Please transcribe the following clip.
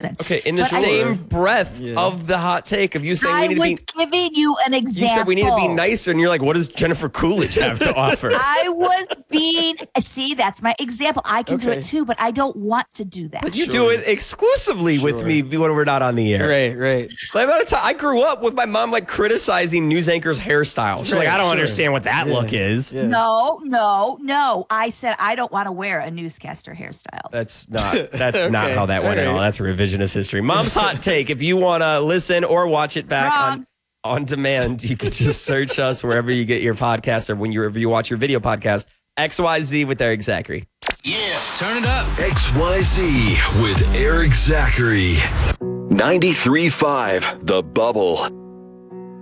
happen. Okay, in the But same breath of the hot take of you saying I we need to was be... giving you an example. You said we need to be nicer, and you're like, what does Jennifer Coolidge have to offer? I was being, see, that's my example. I can do it too, but I don't want to do that. But you do it exclusively with me when we're not on the air. Right. Like, by the time I grew up with my mom like criticizing news anchors' hairstyles. She's like, I don't understand what that look is. Yeah. No. I said I don't want to wear a newscaster hairstyle. That's not how that went at all. That's revisionist history. Mom's hot take. If you want to listen or watch it back on demand, you can just search us wherever you get your podcast or whenever you watch your video podcast. XYZ with Eric Zachary. Yeah, turn it up. XYZ with Eric Zachary. 93.5 The Bubble.